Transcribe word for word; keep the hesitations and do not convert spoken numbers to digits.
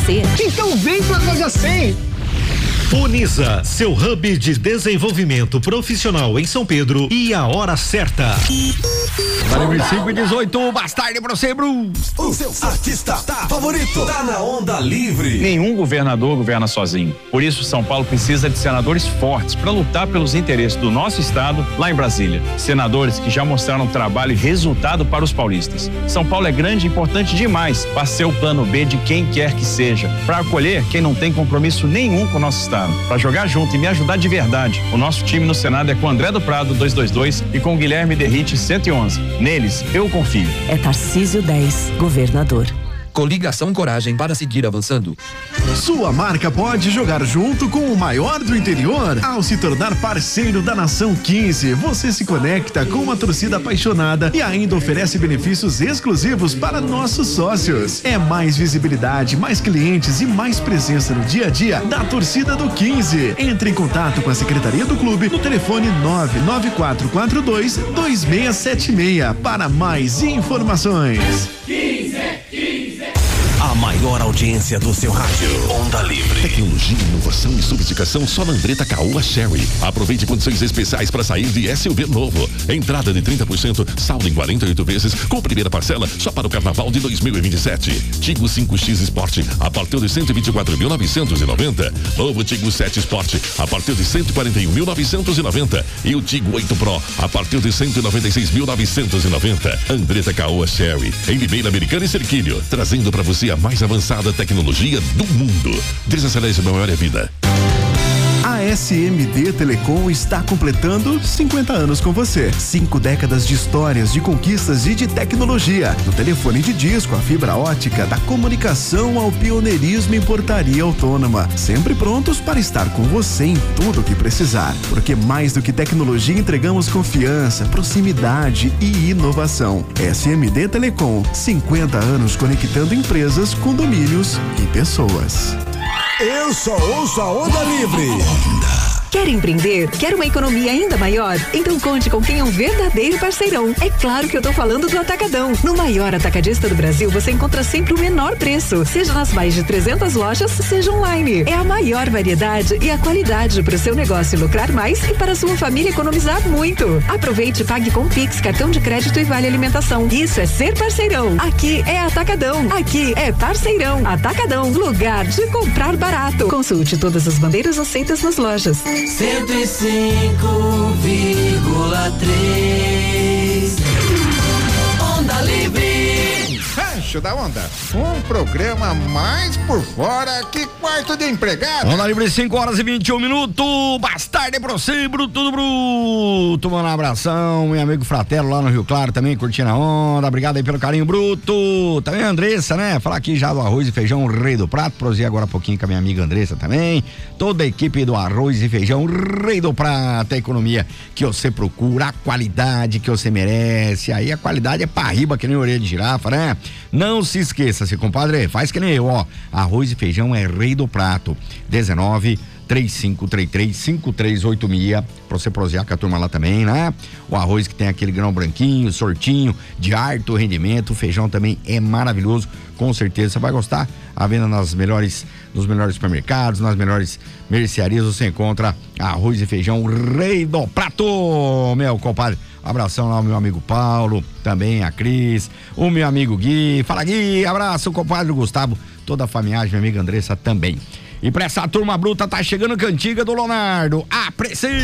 você. Então vem pra Loja cem. Unisa, seu hub de desenvolvimento profissional em São Pedro e a hora certa. Vale cinco e dezoito, bastardo pra você, Bruno. O seu artista tá favorito tá na onda livre. Nenhum governador governa sozinho. Por isso, São Paulo precisa de senadores fortes para lutar pelos interesses do nosso estado lá em Brasília. Senadores que já mostraram trabalho e resultado para os paulistas. São Paulo é grande e importante demais para ser o plano B de quem quer que seja, para acolher quem não tem compromisso nenhum com o nosso estado. Para jogar junto e me ajudar de verdade, o nosso time no Senado é com André do Prado duzentos e vinte e dois e com Guilherme Derrite cento e onze. Neles, eu confio. É Tarcísio dez, governador. Coligação Coragem para seguir avançando. Sua marca pode jogar junto com o maior do interior. Ao se tornar parceiro da Nação quinze, você se conecta com uma torcida apaixonada e ainda oferece benefícios exclusivos para nossos sócios. É mais visibilidade, mais clientes e mais presença no dia a dia da torcida do quinze. Entre em contato com a Secretaria do Clube no telefone nove nove quatro quatro dois dois seis sete seis para mais informações. quinze, quinze. A maior audiência do seu rádio. Onda Livre. Tecnologia, inovação e sofisticação só na Andretta Caoa Sherry. Aproveite condições especiais para sair de S U V novo. Entrada de trinta por cento, saldo em quarenta e oito vezes, com primeira parcela só para o carnaval de dois mil e vinte e sete. Tigo cinco X Sport a partir de cento e vinte e quatro mil novecentos e noventa. Novo Tigo sete Sport a partir de cento e quarenta e um mil novecentos e noventa. E o Tigo oito Pro a partir de cento e noventa e seis mil novecentos e noventa. Andretta Caoa Sherry, em Limeira, Americana e Cerquilho, trazendo para você a mais avançada tecnologia do mundo. Desacelere sua memória vida. A S M D Telecom está completando cinquenta anos com você. Cinco décadas de histórias, de conquistas e de tecnologia. Do telefone de disco à fibra ótica, da comunicação ao pioneirismo em portaria autônoma. Sempre prontos para estar com você em tudo o que precisar. Porque mais do que tecnologia, entregamos confiança, proximidade e inovação. S M D Telecom, cinquenta anos conectando empresas, condomínios e pessoas. Eu só ouço a Onda Livre. Onda. Quer empreender? Quer uma economia ainda maior? Então conte com quem é um verdadeiro parceirão. É claro que eu tô falando do Atacadão. No maior atacadista do Brasil, você encontra sempre o menor preço, seja nas mais de trezentas lojas, seja online. É a maior variedade e a qualidade para o seu negócio lucrar mais e para a sua família economizar muito. Aproveite e pague com Pix, cartão de crédito e vale alimentação. Isso é ser parceirão. Aqui é Atacadão. Aqui é parceirão. Atacadão, lugar de comprar barato. Consulte todas as bandeiras aceitas nas lojas. cento e cinco vírgula três Onda Livre. Rancho da Onda, um programa mais por fora que quarto de empregado. Onda Livre, cinco horas e vinte e um minutos. Bastardo pra você, bruto do bruto. Mano, um abração, meu amigo Fratelo lá no Rio Claro também, curtindo a onda. Obrigado aí pelo carinho, bruto. Também a Andressa, né? Falar aqui já do arroz e feijão Rei do Prato. Prosseguir agora um pouquinho com a minha amiga Andressa também. Toda a equipe do arroz e feijão Rei do Prato. A economia que você procura, a qualidade que você merece. Aí a qualidade é pra riba, que nem orelha de girafa, né? Não se esqueça, se compadre, faz que nem eu, ó. Arroz e feijão é Rei do Prato. dezenove, trinta e cinco, trinta e três, cinquenta e três oitenta e seis, pra você prosear com a turma lá também, né? O arroz que tem aquele grão branquinho, sortinho, de alto rendimento. O feijão também é maravilhoso, com certeza você vai gostar. A venda nas melhores, nos melhores supermercados, nas melhores mercearias, você encontra arroz e feijão Rei do Prato, meu compadre. Abração lá ao meu amigo Paulo, também a Cris, o meu amigo Gui. Fala, Gui, abraço, o compadre Gustavo, toda a família, minha amiga Andressa também. E pra essa turma bruta tá chegando a cantiga do Leonardo. Aprecie!